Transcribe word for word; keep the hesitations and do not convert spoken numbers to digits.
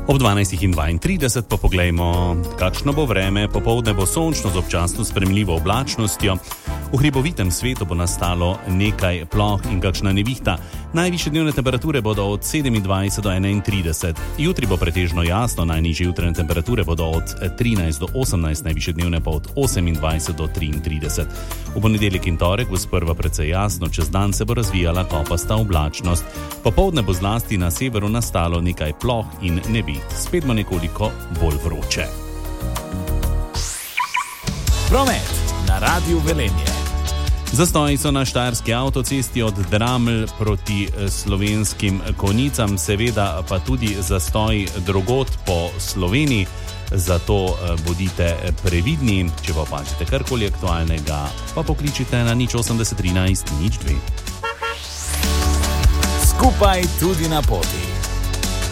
Ob dvanajstih in dvaintrideset pa poglejmo, kakšno bo vreme. Popoldne bo sončno z občasno sprejemljivo oblačnostjo. V hribovitem svetu bo nastalo nekaj ploh in kakšna nevihta. Najvišje dnevne temperature bodo od sedemindvajset do enaintrideset. Jutri bo pretežno jasno, najnižje jutranje temperature bodo od trinajst do osemnajst, najvišje dnevne pa od osemindvajset do triintrideset. V ponedeljek in torek bo sprva precej jasno, čez dan se bo razvijala kopasta oblačnost. Popoldne bo zlasti na severu nastalo nekaj ploh in neviht. Spet bo nekoliko bolj vroče. Promet na Radiu Velenje. Zastoji so na štajerski avtocesti od Dramelj proti Slovenskim Konjicam, seveda pa tudi zastoji drugod po Sloveniji, zato bodite previdni. Če pa opazite karkoli aktualnega, pa pokličite na nič osemdeset trinajst nič dve. Skupaj tudi na poti.